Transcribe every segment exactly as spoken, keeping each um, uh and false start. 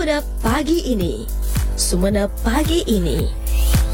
Sumenep Pagi Ini. Sumenep Pagi Ini.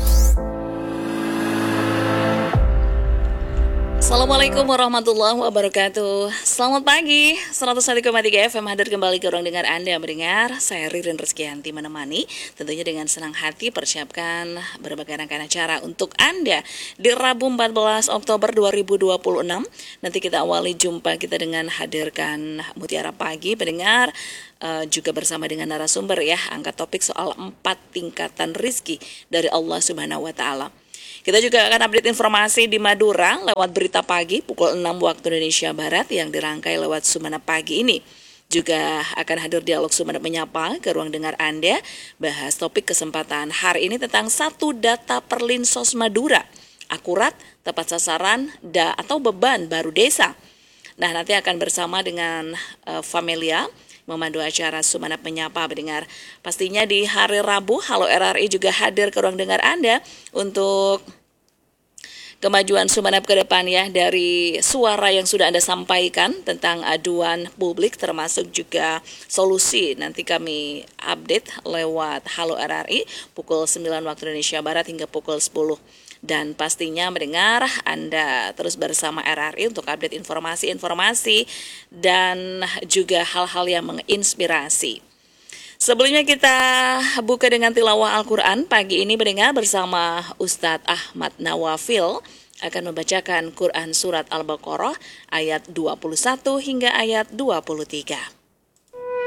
Assalamualaikum warahmatullahi wabarakatuh. Selamat pagi, seratus satu koma tiga F M hadir kembali ke ruang dengar Anda mendengar. Saya Ririn Rizkyanti menemani, tentunya dengan senang hati persiapkan berbagai rangkaian acara untuk Anda di Rabu empat belas Oktober dua ribu dua puluh enam. Nanti kita awali jumpa kita dengan hadirkan Mutiara Pagi pendengar, uh, juga bersama dengan narasumber ya, angkat topik soal empat tingkatan rizki dari Allah Subhanahu wa Ta'ala. Kita juga akan update informasi di Madura lewat berita pagi pukul enam waktu Indonesia Barat yang dirangkai lewat Sumenep Pagi Ini. Juga akan hadir dialog Sumenep Menyapa ke ruang dengar Anda, bahas topik kesempatan hari ini tentang satu data Perlinsos Madura, akurat, tepat sasaran, da atau beban baru desa. Nah, nanti akan bersama dengan uh, Familia memandu acara Sumenep Menyapa mendengar. Pastinya di hari Rabu, Halo R R I juga hadir ke ruang dengar Anda untuk kemajuan Sumenep ke depan ya, dari suara yang sudah Anda sampaikan tentang aduan publik termasuk juga solusi. Nanti kami update lewat Halo R R I pukul sembilan waktu Indonesia Barat hingga pukul sepuluh. Dan pastinya mendengar Anda terus bersama R R I untuk update informasi-informasi dan juga hal-hal yang menginspirasi. Sebelumnya kita buka dengan tilawah Al-Quran. Pagi ini mendengar bersama Ustadz Ahmad Nawafil akan membacakan Quran Surat Al-Baqarah ayat dua puluh satu hingga ayat dua puluh tiga.